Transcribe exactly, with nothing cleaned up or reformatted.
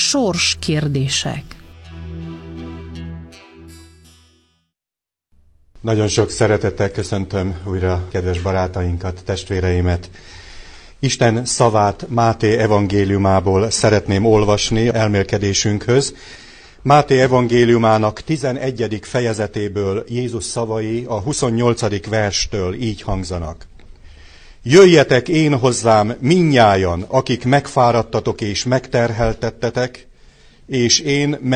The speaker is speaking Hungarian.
sors kérdések. Nagyon sok szeretettel köszöntöm újra kedves barátainkat, testvéreimet. Isten szavát Máté evangéliumából szeretném olvasni elmélkedésünkhöz. Máté evangéliumának tizenegyedik fejezetéből Jézus szavai a huszonnyolcadik verstől így hangzanak. Jöjjetek én hozzám mindnyájan, akik megfáradtatok és megterheltettetek, és én